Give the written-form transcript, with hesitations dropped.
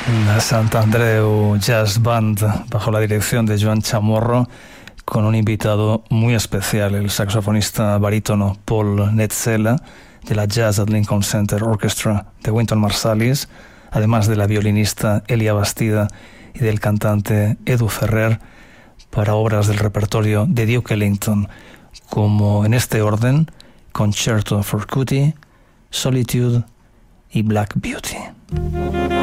La Sant'Andreu Jazz Band, bajo la dirección de Joan Chamorro, con un invitado muy especial, el saxofonista barítono Paul Netzela, de la Jazz at Lincoln Center Orchestra de Wynton Marsalis, además de la violinista Elia Bastida y del cantante Edu Ferrer, para obras del repertorio de Duke Ellington, como en este orden: Concerto for Cutie, Solitude y Black Beauty.